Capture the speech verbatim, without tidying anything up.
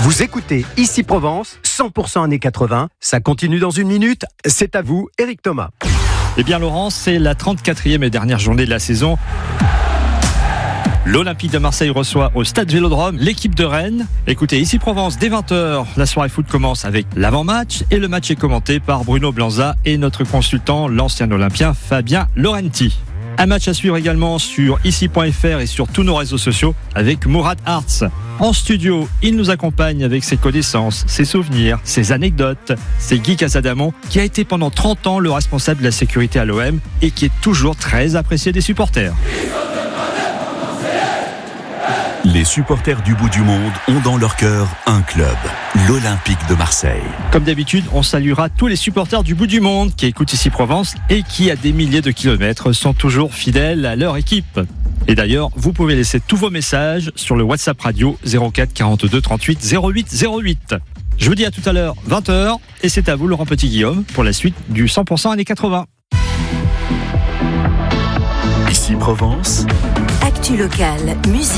Vous écoutez Ici Provence, cent pour cent années quatre-vingts. Ça continue dans une minute. C'est à vous, Éric Thomas. Eh bien Laurent, c'est la trente-quatrième et dernière journée de la saison. L'Olympique de Marseille reçoit au Stade Vélodrome l'équipe de Rennes. Écoutez, Ici Provence, dès vingt heures, la soirée foot commence avec l'avant-match et le match est commenté par Bruno Blanza et notre consultant, l'ancien Olympien Fabien Laurenti. Un match à suivre également sur ici point f r et sur tous nos réseaux sociaux avec Mourad Hartz. En studio, il nous accompagne avec ses connaissances, ses souvenirs, ses anecdotes. C'est Guy Casadamon qui a été pendant trente ans le responsable de la sécurité à l'O M et qui est toujours très apprécié des supporters. Les supporters du bout du monde ont dans leur cœur un club, l'Olympique de Marseille. Comme d'habitude, on saluera tous les supporters du bout du monde qui écoutent Ici Provence et qui, à des milliers de kilomètres, sont toujours fidèles à leur équipe. Et d'ailleurs, vous pouvez laisser tous vos messages sur le WhatsApp radio zéro quatre quarante-deux trente-huit zéro huit zéro huit. Je vous dis à tout à l'heure, vingt heures, et c'est à vous, Laurent Petit-Guillaume, pour la suite du cent pour cent années quatre-vingts. Ici Provence. Actu locale, musique.